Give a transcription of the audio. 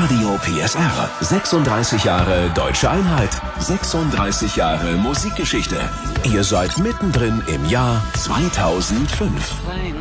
Radio PSR. 36 Jahre Deutsche Einheit. 36 Jahre Musikgeschichte. Ihr seid mittendrin im Jahr 2005.